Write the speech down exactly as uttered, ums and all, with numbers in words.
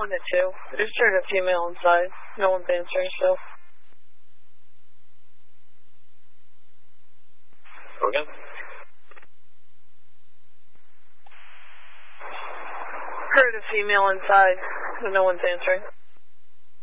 one to two. I just heard a female inside. No one's answering still. Go again? Heard a female inside, but no one's answering.